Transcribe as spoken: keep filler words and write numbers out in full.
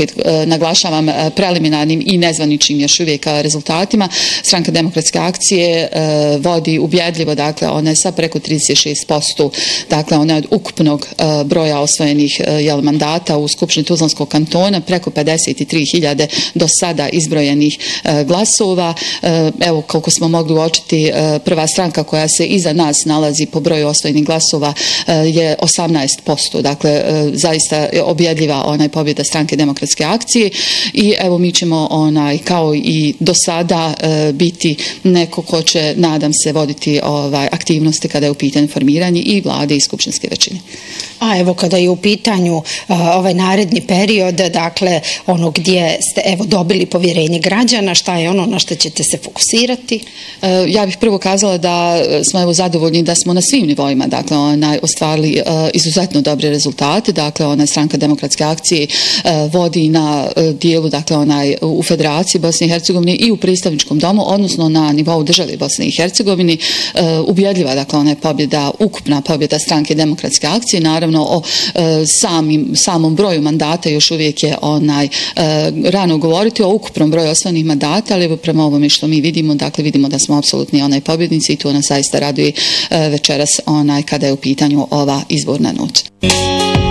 opet naglašavam, preliminarnim i nezvaničnim još uvijek rezultatima. Stranka demokratske akcije vodi ubjedljivo, dakle, ona je sa preko trideset šest posto, dakle, ona je od ukupnog broja osvojenih jel, mandata u Skupštini Tuzlanskog kantona, preko pedeset tri hiljade do sada izbrojenih glasova. Evo, koliko smo mogli uočiti, prva stranka koja se iza nas nalazi po broju osvojenih glasova je osamnaest posto, dakle, zaista objedljiva onaj pobjeda Stranke demokratske akcije i evo mi ćemo onaj kao i do sada biti neko ko će, nadam se, voditi ovaj aktivnosti kada je u pitanju formiranje i vlade i skupštinske većine. A evo kada je u pitanju uh, ovaj naredni period, dakle ono gdje ste evo dobili povjerenje građana, šta je ono na što ćete se fokusirati? Uh, ja bih prvo kazala da smo evo zadovoljni da smo na svim nivoima, dakle onaj ostvarili uh, izuzetno dobre rezultate, dakle ona Stranka demokratske akcije uh, vodi na uh, dijelu, dakle onaj u Federaciji Bosne i Hercegovine i u predstavničkom domu, odnosno na nivou države Bosne i Hercegovine, uh, ubjedljiva, dakle ona je pobjeda, ukupna pobjeda Stranke demokratske akcije, naravno o e, samim, samom broju mandata još uvijek je onaj e, rano govoriti o ukupnom broju osvojenih mandata, ali evo prema ovome što mi vidimo, dakle vidimo da smo apsolutni onaj pobjednici i to nas zaista raduje e, večeras onaj kada je u pitanju ova izborna noć.